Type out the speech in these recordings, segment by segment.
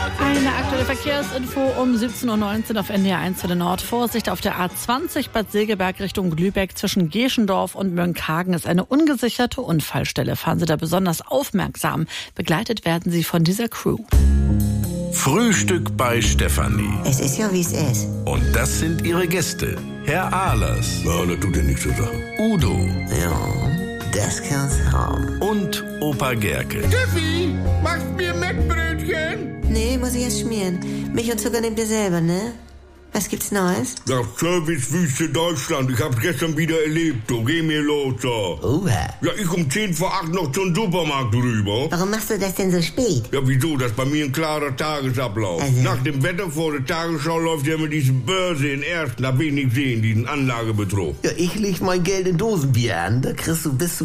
Eine aktuelle Verkehrsinfo um 17:19 Uhr auf NDR 1 für den Nord. Vorsicht auf der A20 Bad Segeberg Richtung Lübeck. Zwischen Geschendorf und Mönchhagen ist eine ungesicherte Unfallstelle. Fahren Sie da besonders aufmerksam. Begleitet werden Sie von dieser Crew. Frühstück bei Stefanie. Es ist ja, wie es ist. Und das sind ihre Gäste. Herr Ahlers. Ja, das tut ja nichts zur Sache. Udo. Ja, das kann's haben. Und Opa Gerke. Steffi, machst mir Mettbrötchen? Nee, muss ich erst schmieren. Milch und Zucker nehmt ihr selber, ne? Was gibt's Neues? Ja, Servicewüste Deutschland. Ich hab's gestern wieder erlebt. Du, geh mir los, so. Oha. Ja, ich um 10 vor 8 noch zum Supermarkt rüber. Warum machst du das denn so spät? Ja, wieso? Das ist bei mir ein klarer Tagesablauf. Also. Nach dem Wetter vor der Tagesschau läuft ja mit diesen Börse in Ersten. Da will ich nicht sehen, diesen Anlagebetrug. Ja, ich leg mein Geld in Dosenbier an. Da kriegst du bis zu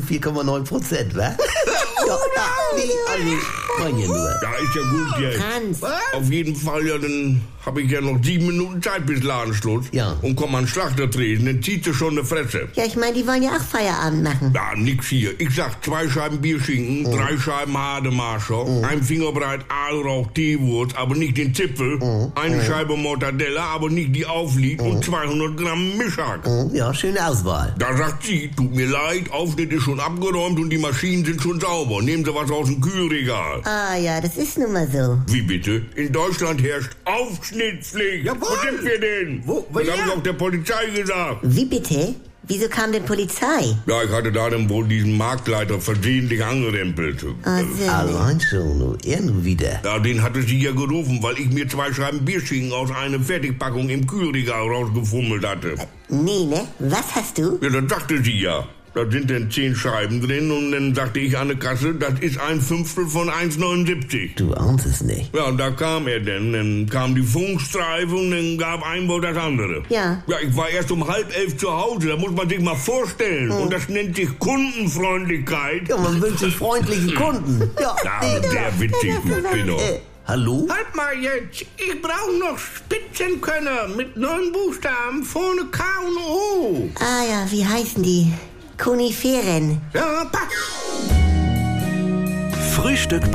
4,9%, wa? Ja, nee, also, mein ja nur. Ja, ist ja gut jetzt. Franz. Auf jeden Fall, ja, dann habe ich ja noch 7 Minuten Zeit bis Ladenschluss. Ja. Und komm an den Schlachtertresen, dann zieht sie schon eine Fresse. Ja, ich meine, die wollen ja auch Feierabend machen. Ja, nix hier. Ich sag 2 Scheiben Bierschinken, 3 Scheiben Hademarscher, ein Fingerbreit Aalrauch Teewurst, aber nicht den Zipfel, eine Scheibe Mortadella, aber nicht die aufliegt und 200 Gramm Mischhack. Ja, schöne Auswahl. Da sagt sie, tut mir leid, Aufschnitt ist schon abgeräumt und die Maschinen sind schon sauber. Nehmen Sie was aus dem Kühlregal. Ah ja, das ist nun mal so. Wie bitte? In Deutschland herrscht Aufschnittspflicht. Jawohl. Wo sind wir denn? Wo? Das Ja. habe ich auch der Polizei gesagt. Wie bitte? Wieso kam denn Polizei? Ja, ich hatte da dann wohl diesen Marktleiter versehentlich angerempelt. Allein schon, nur er nur wieder. Ja, den hatte sie ja gerufen, weil ich mir 2 Scheiben Bierschinken aus einer Fertigpackung im Kühlregal rausgefummelt hatte. Nee, ne? Was hast du? Ja, das sagte sie ja. Da sind dann 10 Scheiben drin und dann sagte ich an der Kasse, das ist 1/5 von 1,79. Du ahnst es nicht. Ja, und da kam er dann kam die Funkstreife und dann gab ein wohl das andere. Ja. Ja, ich war erst um 10:30 zu Hause, da muss man sich mal vorstellen. Und das nennt sich Kundenfreundlichkeit. Ja, man wünscht sich freundliche Kunden. Ja, Ja, sehr witzig, genau. Hallo? Halt mal jetzt, ich brauche noch Spitzenkönner mit 9 Buchstaben, vorne K und O. Ah ja, wie heißen die? Koniferen. Ja, passt. Frühstück